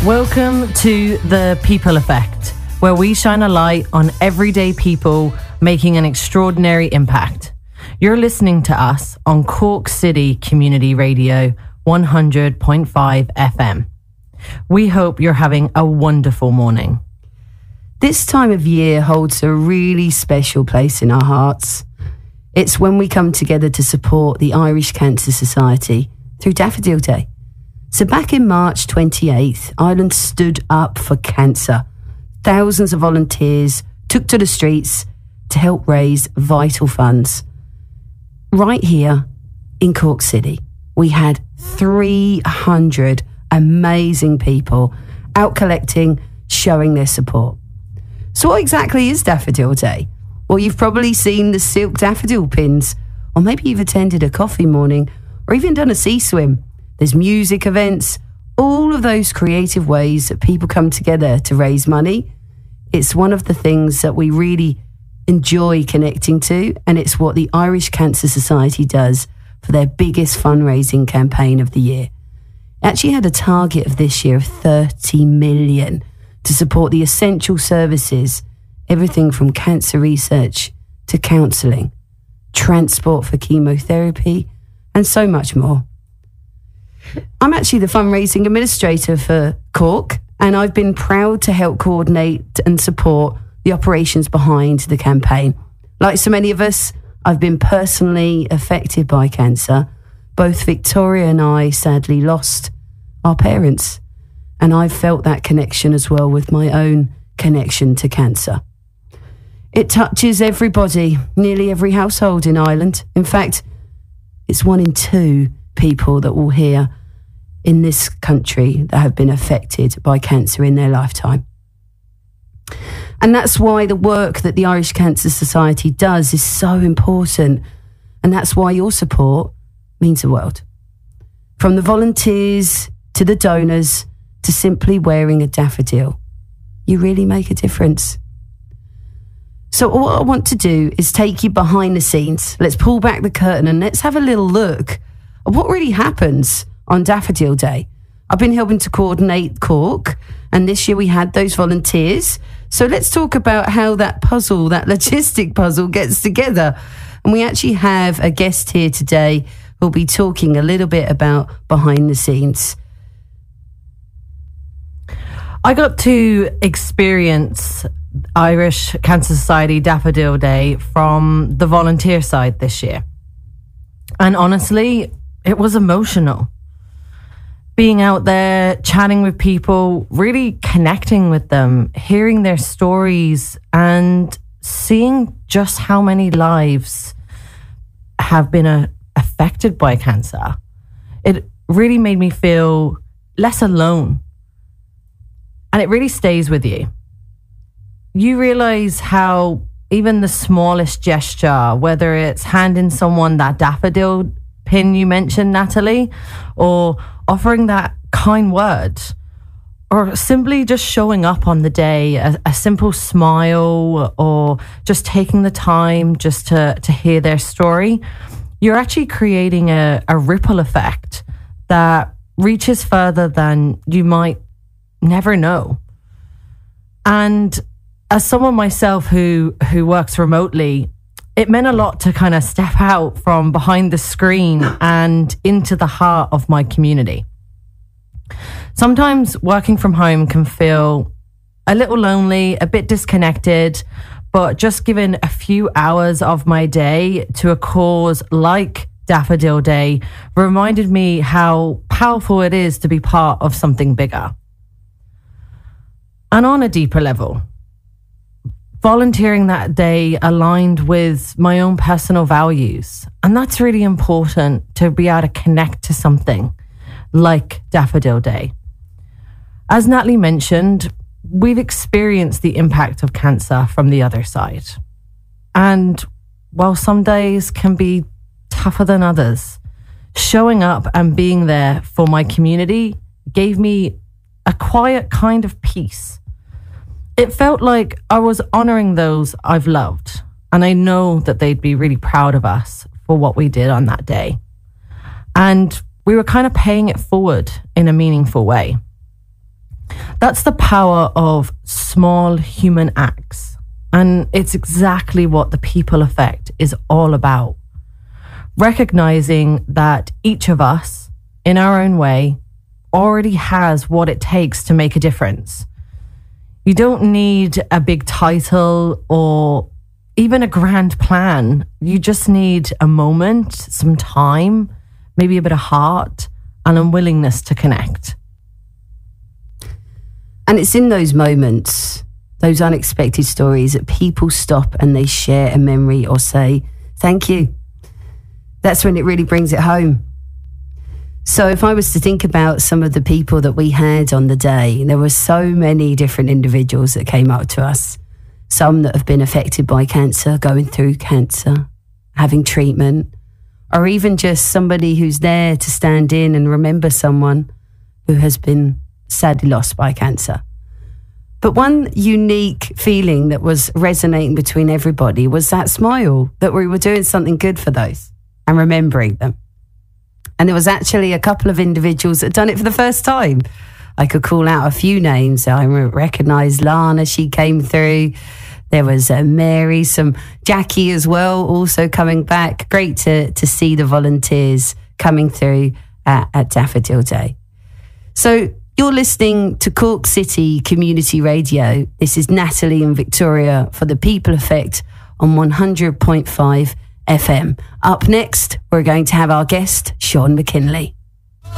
Welcome to The People Effect, where we shine a light on everyday people making an extraordinary impact. You're listening to us on Cork City Community Radio 100.5 FM. We hope you're having a wonderful morning. This time of year holds a really special place in our hearts. It's when we come together to support the Irish Cancer Society through Daffodil Day. So back in March 28th, Ireland stood up for cancer. Thousands of volunteers took to the streets to help raise vital funds. Right here in Cork City, we had 300 amazing people out collecting, showing their support. So what exactly is Daffodil Day? Well, you've probably seen the silk daffodil pins, or maybe you've attended a coffee morning, or even done a sea swim. There's music events, all of those creative ways that people come together to raise money. It's one of the things that we really enjoy connecting to, and it's what the Irish Cancer Society does for their biggest fundraising campaign of the year. It actually had a target of this year of 30 million to support the essential services, everything from cancer research to counselling, transport for chemotherapy, and so much more. I'm actually the fundraising administrator for Cork, and I've been proud to help coordinate and support the operations behind the campaign. Like so many of us, I've been personally affected by cancer. Both Victoria and I sadly lost our parents, and I've felt that connection as well with my own connection to cancer. It touches everybody, nearly every household in Ireland. In fact, it's 1 in 2 people that will hear in this country that have been affected by cancer in their lifetime. And that's why the work that the Irish Cancer Society does is so important. And that's why your support means the world. From the volunteers to the donors to simply wearing a daffodil, you really make a difference. So what I want to do is take you behind the scenes. Let's pull back the curtain and let's have a little look at what really happens on Daffodil Day. I've been helping to coordinate Cork, and this year we had those volunteers. So let's talk about how that puzzle, that logistic puzzle, gets together. And we actually have a guest here today who'll be talking a little bit about behind the scenes. I got to experience Irish Cancer Society Daffodil Day from the volunteer side this year. And honestly, it was emotional. Being out there, chatting with people, really connecting with them, hearing their stories and seeing just how many lives have been affected by cancer. It really made me feel less alone. And it really stays with you. You realize how even the smallest gesture, whether it's handing someone that daffodil pin you mentioned, Natalie, or offering that kind word, or simply just showing up on the day, a simple smile, or just taking the time just to hear their story, you're actually creating a ripple effect that reaches further than you might never know. And as someone myself who works remotely, it meant a lot to kind of step out from behind the screen and into the heart of my community. Sometimes working from home can feel a little lonely, a bit disconnected, but just giving a few hours of my day to a cause like Daffodil Day reminded me how powerful it is to be part of something bigger. And on a deeper level, volunteering that day aligned with my own personal values. And that's really important, to be able to connect to something like Daffodil Day. As Natalie mentioned, we've experienced the impact of cancer from the other side. And while some days can be tougher than others, showing up and being there for my community gave me a quiet kind of peace. It felt like I was honouring those I've loved, and I know that they'd be really proud of us for what we did on that day. And we were kind of paying it forward in a meaningful way. That's the power of small human acts. And it's exactly what the People Effect is all about. Recognizing that each of us, in our own way, already has what it takes to make a difference. You don't need a big title or even a grand plan. You just need a moment, some time, maybe a bit of heart, and a willingness to connect. And it's in those moments, those unexpected stories, that people stop and they share a memory or say, thank you. That's when it really brings it home. So if I was to think about some of the people that we had on the day, there were so many different individuals that came up to us. Some that have been affected by cancer, going through cancer, having treatment, or even just somebody who's there to stand in and remember someone who has been sadly lost by cancer. But one unique feeling that was resonating between everybody was that smile, that we were doing something good for those and remembering them. And there was actually a couple of individuals that had done it for the first time. I could call out a few names. I recognised Lana, she came through. There was Mary, some Jackie as well, also coming back. Great to see the volunteers coming through at Daffodil Day. So you're listening to Cork City Community Radio. This is Natalie and Victoria for the People Effect on 100.5 FM. Up next, we're going to have our guest, Sean McKinley.